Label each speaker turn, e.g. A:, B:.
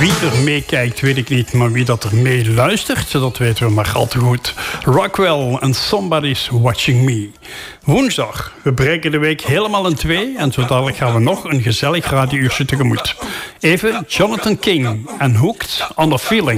A: Wie er meekijkt, weet ik niet. Maar wie dat er mee luistert, dat weten we maar al te goed. Rockwell en Somebody's Watching Me. Woensdag. We breken de week helemaal in twee. En zo dadelijk gaan we nog een gezellig radiouurtje tegemoet. Even Jonathan King en Hooked on a Feeling.